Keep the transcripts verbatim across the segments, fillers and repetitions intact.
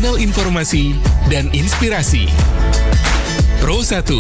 kanal informasi dan inspirasi. Pro satu.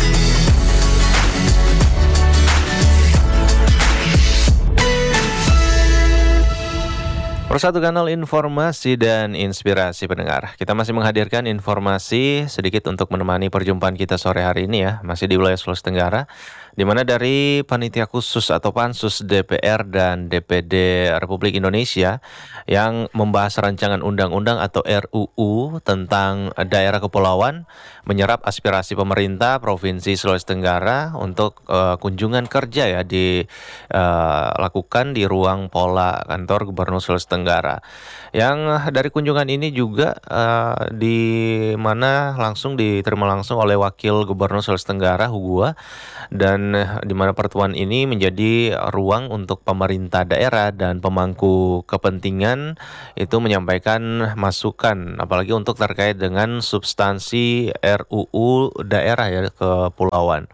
Pro satu kanal informasi dan inspirasi pendengar. Kita masih menghadirkan informasi sedikit untuk menemani perjumpaan kita sore hari ini ya, masih di wilayah Sulawesi Tenggara, di mana dari Panitia Khusus atau Pansus D P R dan D P D Republik Indonesia yang membahas rancangan undang-undang atau R U U tentang daerah kepulauan menyerap aspirasi pemerintah Provinsi Sulawesi Tenggara untuk uh, kunjungan kerja ya dilakukan uh, di ruang Pola kantor Gubernur Sulawesi Tenggara. Yang dari kunjungan ini juga uh, di mana langsung diterima langsung oleh Wakil Gubernur Sulawesi Tenggara Hugua, dan di mana pertemuan ini menjadi ruang untuk pemerintah daerah dan pemangku kepentingan itu menyampaikan masukan, apalagi untuk terkait dengan substansi R U U daerah ya kepulauan.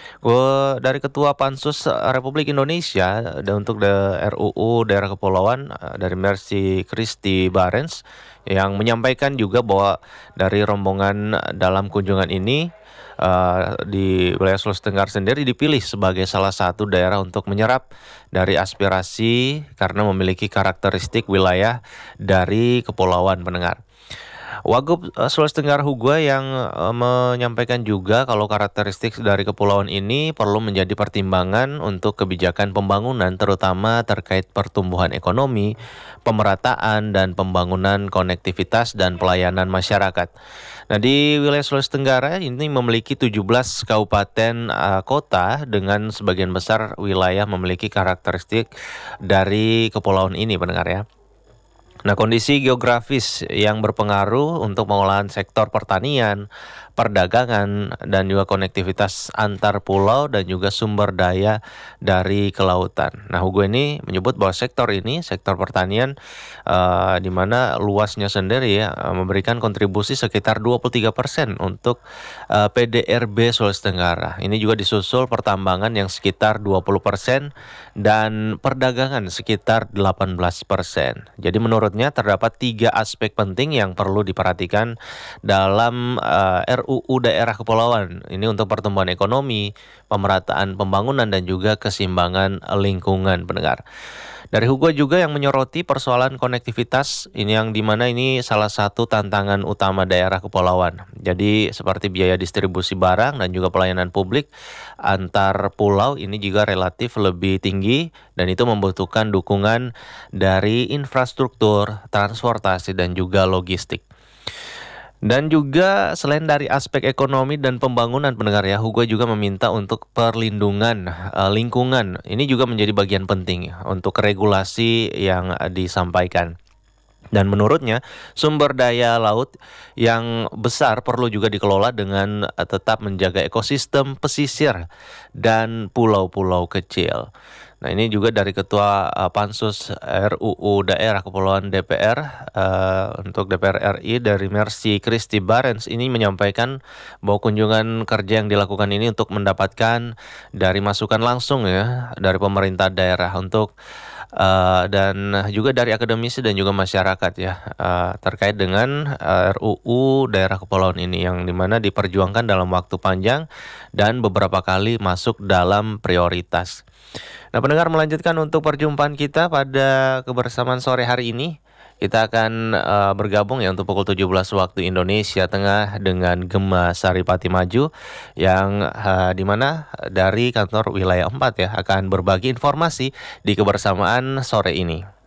Dari Ketua Pansus Republik Indonesia dan untuk R U U daerah kepulauan dari Mercy Christy Barens yang menyampaikan juga bahwa dari rombongan dalam kunjungan ini Uh, di wilayah Sulawesi Tenggara sendiri dipilih sebagai salah satu daerah untuk menyerap dari aspirasi karena memiliki karakteristik wilayah dari kepulauan pendengar. Wagub uh, Sulawesi Tenggara Hugua yang uh, menyampaikan juga kalau karakteristik dari kepulauan ini perlu menjadi pertimbangan untuk kebijakan pembangunan terutama terkait pertumbuhan ekonomi, pemerataan dan pembangunan konektivitas dan pelayanan masyarakat. Nah, di wilayah Sulawesi Tenggara ini memiliki tujuh belas kabupaten uh, kota dengan sebagian besar wilayah memiliki karakteristik dari kepulauan ini pendengar ya. Nah, kondisi geografis yang berpengaruh untuk pengolahan sektor pertanian, perdagangan, dan juga konektivitas antar pulau dan juga sumber daya dari kelautan. Nah, Hugo ini menyebut bahwa sektor ini, sektor pertanian, uh, di mana luasnya sendiri ya, memberikan kontribusi sekitar dua puluh tiga persen untuk uh, P D R B Sulawesi Tenggara. Ini juga disusul pertambangan yang sekitar dua puluh persen dan perdagangan sekitar delapan belas persen. Jadi menurutnya terdapat tiga aspek penting yang perlu diperhatikan dalam uh, R U U daerah kepulauan. Ini untuk pertumbuhan ekonomi, pemerataan pembangunan dan juga keseimbangan lingkungan pendengar. Dari Hugo juga yang menyoroti persoalan konektivitas ini yang dimana ini salah satu tantangan utama daerah kepulauan. Jadi seperti biaya distribusi barang dan juga pelayanan publik antar pulau ini juga relatif lebih tinggi dan itu membutuhkan dukungan dari infrastruktur, transportasi dan juga logistik. Dan juga selain dari aspek ekonomi dan pembangunan pendengar ya, Hugo juga meminta untuk perlindungan uh, lingkungan. Ini juga menjadi bagian penting untuk regulasi yang uh, disampaikan. Dan menurutnya sumber daya laut yang besar perlu juga dikelola dengan uh, tetap menjaga ekosistem pesisir dan pulau-pulau kecil. Nah, ini juga dari Ketua uh, Pansus R U U Daerah Kepulauan D P R uh, untuk D P R R I dari Mercy Christy Barens ini menyampaikan bahwa kunjungan kerja yang dilakukan ini untuk mendapatkan dari masukan langsung ya dari pemerintah daerah untuk uh, dan juga dari akademisi dan juga masyarakat ya uh, terkait dengan uh, R U U Daerah Kepulauan ini yang dimana diperjuangkan dalam waktu panjang dan beberapa kali masuk dalam prioritas. Nah, pendengar, melanjutkan untuk perjumpaan kita pada kebersamaan sore hari ini. Kita akan uh, bergabung ya untuk pukul tujuh belas waktu Indonesia Tengah dengan Gema Saripati Maju yang uh, di mana dari kantor wilayah empat ya akan berbagi informasi di kebersamaan sore ini.